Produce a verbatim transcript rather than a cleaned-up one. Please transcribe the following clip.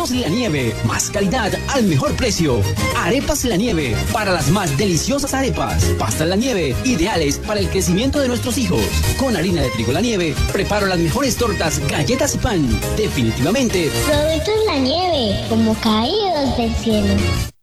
Arepas La Nieve, más calidad al mejor precio. Arepas La Nieve, para las más deliciosas arepas. Pastas La Nieve, ideales para el crecimiento de nuestros hijos. Con harina de trigo La Nieve, preparo las mejores tortas, galletas y pan. Definitivamente, Productos La Nieve, como caídos del cielo.